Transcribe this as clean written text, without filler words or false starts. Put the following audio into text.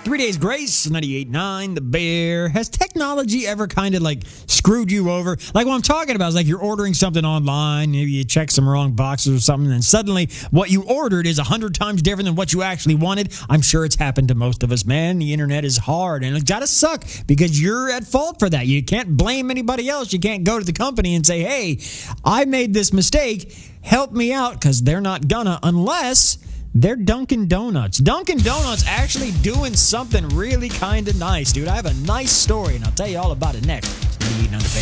3 Days Grace, 98.9 The Bear. Has technology ever kind of like screwed you over? Like what I'm talking about is like you're ordering something online, maybe you check some wrong boxes or something, and suddenly what you ordered is 100 times different than what you actually wanted. I'm sure it's happened to most of us, man. The internet is hard, and it's gotta suck because you're at fault for that. You can't blame anybody else. You can't go to the company and say, hey, I made this mistake. Help me out, because they're not gonna unless they're Dunkin' Donuts. Dunkin' Donuts actually doing something really kind of nice, dude. I have a nice story, and I'll tell you all about it next.